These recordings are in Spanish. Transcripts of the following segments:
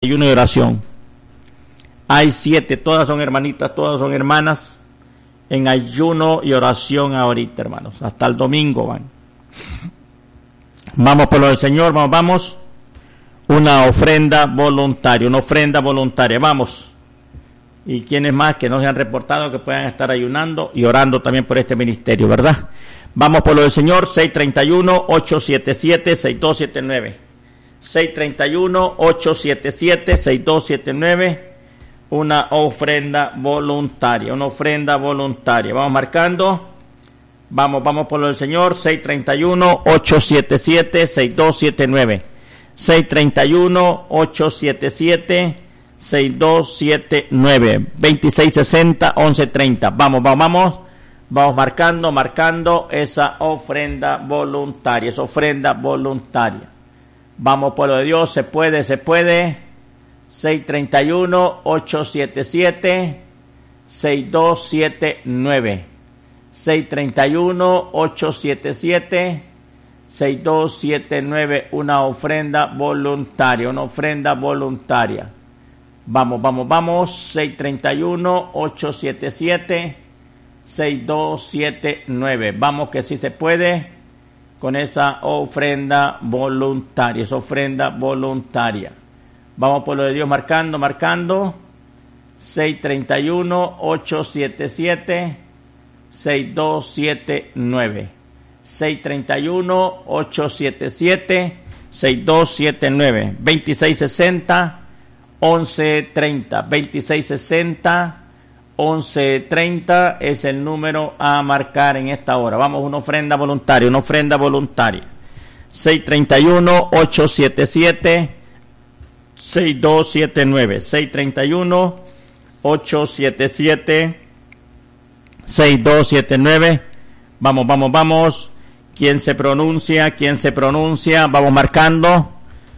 ayuno y oración. Hay 7, todas son hermanitas, todas son hermanas en ayuno y oración ahorita, hermanos. Hasta el domingo van. Vamos por lo del Señor, vamos. Una ofrenda voluntaria, vamos. Y quienes más que no se han reportado que puedan estar ayunando y orando también por este ministerio, ¿verdad? Vamos por lo del Señor, 631-877-6279. 631-877-6279. Una ofrenda voluntaria, Vamos marcando. Vamos por lo del Señor, 631-877-6279. 631-877-6279. 2660-1130. Vamos marcando esa ofrenda voluntaria, Vamos, pueblo de Dios, se puede. 631-877-6279. 631-877-6279. Una ofrenda voluntaria, Vamos. 631-877-6279. Vamos, que sí se puede. Con esa ofrenda voluntaria, Vamos por lo de Dios marcando. 631-877-6279. 631-877-6279. 2660-1130. 2660-1130 es el número a marcar en esta hora. Vamos, una ofrenda voluntaria. 631-877-6279. 631-877-6279. Vamos. ¿Quién se pronuncia? Vamos marcando.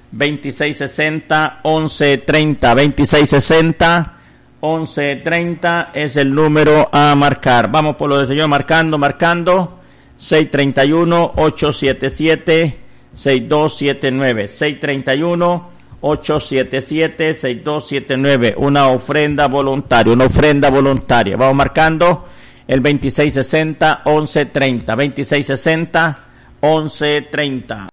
2660-1130. 2660-1130 es el número a marcar. Vamos por lo del Señor marcando. 631-877-6279. 631-877-6279. Una ofrenda voluntaria. Vamos marcando el 2660-1130. 2660-1130.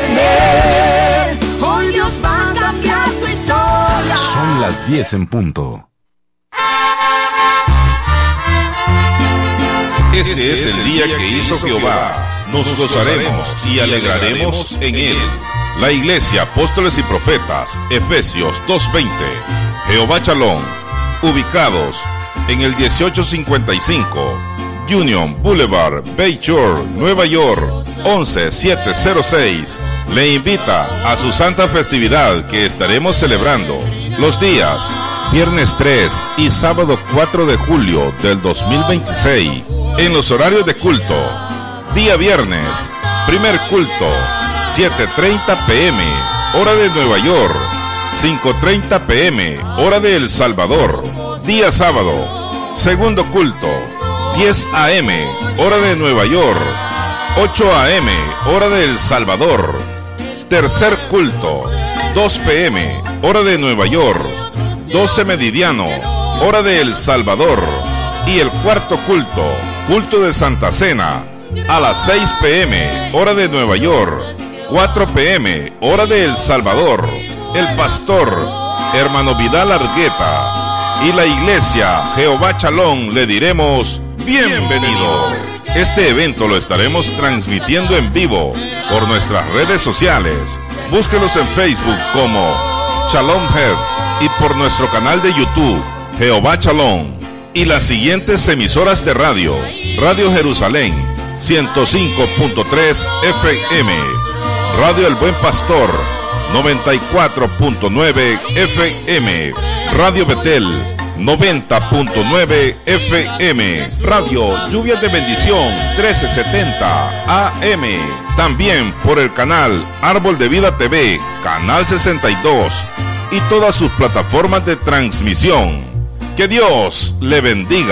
Hoy Dios va a cambiar tu historia. Son las 10 en punto. Este es el día que hizo Jehová. Nos gozaremos y alegraremos en él. La Iglesia Apóstoles y Profetas, Efesios 2:20. Jehová Shalom, ubicados en el 1855 Union Boulevard, Bayshore, Nueva York, 11706. Le invita a su santa festividad que estaremos celebrando los días viernes 3 y sábado 4 de julio del 2026 en los horarios de culto. Día viernes, primer culto, 7:30 p.m., hora de Nueva York, 5:30 p.m., hora de El Salvador. Día sábado, segundo culto, 10 a.m., hora de Nueva York, 8 a.m., hora de El Salvador. Tercer culto, 2 p.m., hora de Nueva York, 12 meridiano, hora de El Salvador. Y el cuarto culto, culto de Santa Cena, a las 6 p.m., hora de Nueva York, 4 p.m., hora de El Salvador. El pastor, hermano Vidal Argueta, y la iglesia Jehová Shalom le diremos bienvenido. Este evento lo estaremos transmitiendo en vivo por nuestras redes sociales. Búsquenos en Facebook como Shalom Head y por nuestro canal de YouTube Jehová Shalom. Y las siguientes emisoras de radio: Radio Jerusalén 105.3 FM, Radio El Buen Pastor 94.9 FM, Radio Betel 90.9 FM, Radio Lluvias de Bendición 1370 AM. También por el canal Árbol de Vida TV, Canal 62 y todas sus plataformas de transmisión. Que Dios le bendiga.